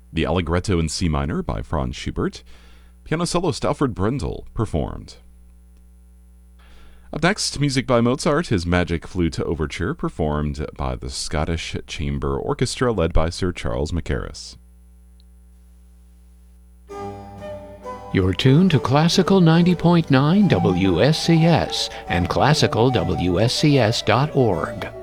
The Allegretto in C minor by Franz Schubert. Piano soloist Alfred Brendel performed. Up next, music by Mozart, his Magic Flute Overture, performed by the Scottish Chamber Orchestra led by Sir Charles Mackerras. You're tuned to Classical 90.9 WSCS and classicalwscs.org.